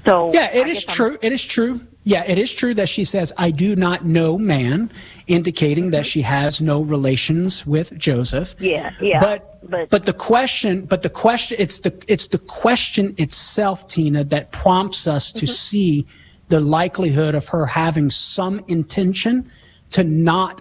So yeah, it is true. It is true. Yeah, it is true that she says, "I do not know man," indicating that she has no relations with Joseph. Yeah. But the question, it's the question itself, Tina, that prompts us to see the likelihood of her having some intention to not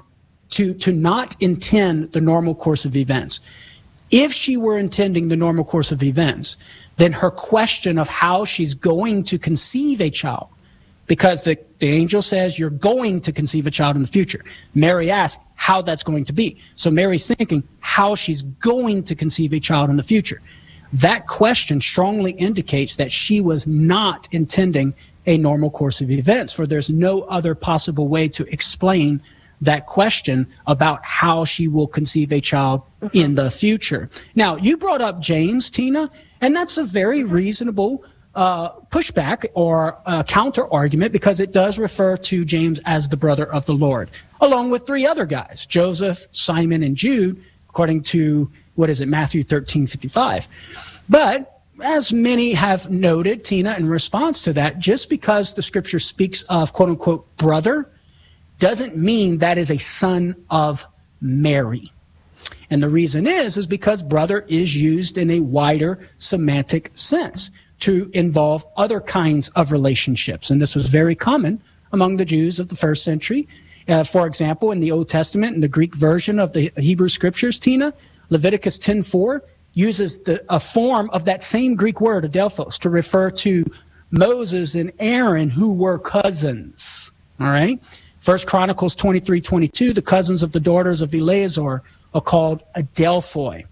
intend the normal course of events. If she were intending the normal course of events, then her question of how she's going to conceive a child, because the angel says you're going to conceive a child in the future. Mary asks how that's going to be. So Mary's thinking how she's going to conceive a child in the future. That question strongly indicates that she was not intending a normal course of events, for there's no other possible way to explain that question about how she will conceive a child in the future. Now, you brought up James, Tina, and that's a very reasonable pushback or counter argument, because it does refer to James as the brother of the Lord, along with three other guys, Joseph, Simon, and Jude, according to, Matthew 13:55. But as many have noted, Tina, in response to that, just because the scripture speaks of quote unquote brother doesn't mean that is a son of Mary. And the reason is because brother is used in a wider semantic sense to involve other kinds of relationships. And this was very common among the Jews of the first century. For example, in the Old Testament, in the Greek version of the Hebrew Scriptures, Tina, Leviticus 10:4 uses a form of that same Greek word, adelphos, to refer to Moses and Aaron, who were cousins. All right? 1 Chronicles 23:22, the cousins of the daughters of Eleazar are called adelphoi.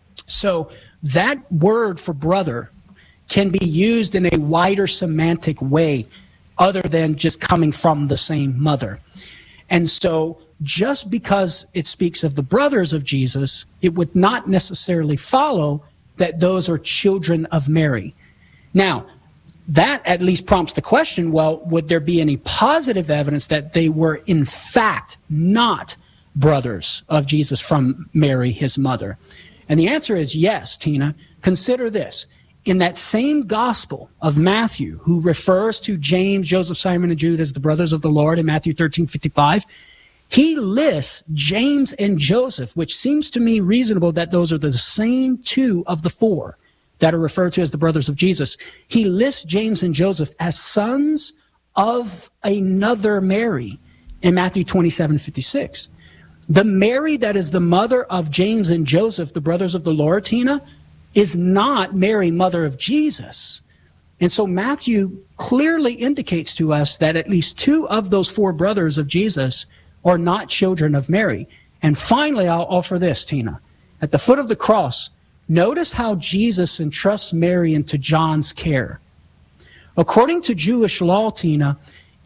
So that word for brother can be used in a wider semantic way other than just coming from the same mother. And so just because it speaks of the brothers of Jesus, it would not necessarily follow that those are children of Mary. Now, that at least prompts the question, well, would there be any positive evidence that they were in fact not brothers of Jesus from Mary, his mother? And the answer is yes, Tina. Consider this. In that same gospel of Matthew, who refers to James, Joseph, Simon, and Jude as the brothers of the Lord in Matthew 13:55, he lists James and Joseph, which seems to me reasonable that those are the same two of the four that are referred to as the brothers of Jesus. He lists James and Joseph as sons of another Mary in Matthew 27:56. The Mary that is the mother of James and Joseph, the brothers of the Lord, Tina, is not Mary, mother of Jesus. And so Matthew clearly indicates to us that at least two of those four brothers of Jesus are not children of Mary. And finally, I'll offer this, Tina. At the foot of the cross, notice how Jesus entrusts Mary into John's care. According to Jewish law, Tina,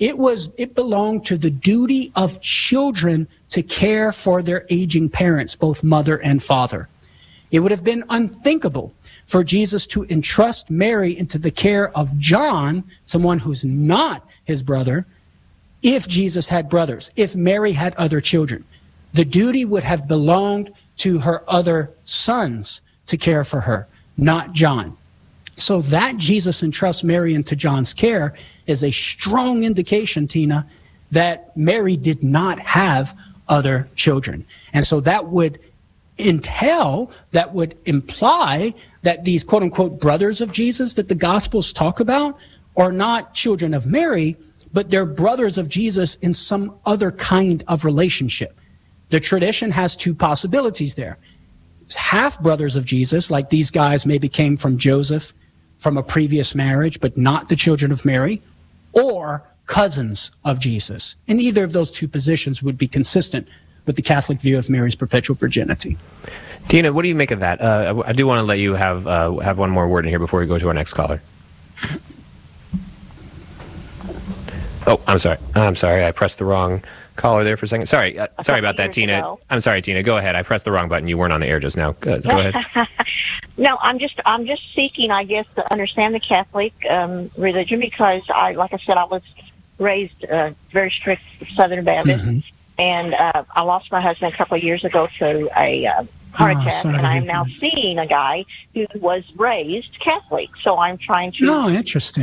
it belonged to the duty of children to care for their aging parents, both mother and father. It would have been unthinkable for Jesus to entrust Mary into the care of John, someone who's not his brother, if Jesus had brothers, if Mary had other children. The duty would have belonged to her other sons to care for her, not John. So that Jesus entrusts Mary into John's care is a strong indication, Tina, that Mary did not have other children. And so that would imply that these quote-unquote brothers of Jesus that the Gospels talk about are not children of Mary, but they're brothers of Jesus in some other kind of relationship. The tradition has two possibilities there. It's half brothers of Jesus, like these guys maybe came from Joseph from a previous marriage, but not the children of Mary, or cousins of Jesus. And either of those two positions would be consistent with the Catholic view of Mary's perpetual virginity. Tina, what do you make of that? I do want to let you have one more word in here before we go to our next caller. Oh, I'm sorry. I pressed the wrong caller there for a second. Sorry about that, Tina. I'm sorry, Tina. Go ahead. I pressed the wrong button. You weren't on the air just now. Go ahead. No, I'm just seeking, I guess, to understand the Catholic religion, because I was raised very strict Southern Baptist. Mm-hmm. And I lost my husband a couple of years ago to a heart attack, and I'm now seeing a guy who was raised Catholic. So I'm trying to... Oh, interesting.